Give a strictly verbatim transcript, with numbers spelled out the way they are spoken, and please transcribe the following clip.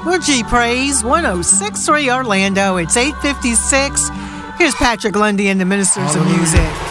Well, G Praise, one oh six point three Orlando. It's eight fifty-six. Here's Patrick Lundy and the Ministers of Music.